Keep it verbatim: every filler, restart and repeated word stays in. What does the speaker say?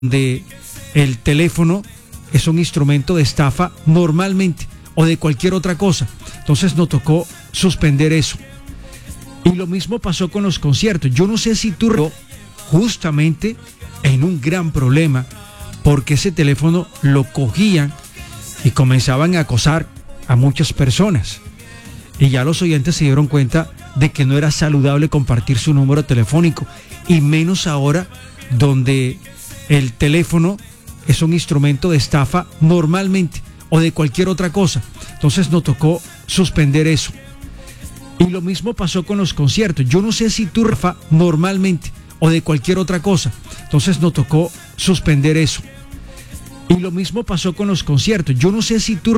de el teléfono es un instrumento de estafa normalmente o de cualquier otra cosa. Entonces nos tocó suspender eso. Y lo mismo pasó con los conciertos. Yo no sé si tú justamente en un gran problema porque ese teléfono lo cogían y comenzaban a acosar a muchas personas. Y ya los oyentes se dieron cuenta de que no era saludable compartir su número telefónico, y menos ahora donde el teléfono es un instrumento de estafa normalmente o de cualquier otra cosa. Entonces nos tocó suspender eso. Y lo mismo pasó con los conciertos. Yo no sé si tú Rafa normalmente o de cualquier otra cosa. Entonces nos tocó suspender eso. Y lo mismo pasó con los conciertos. Yo no sé si tú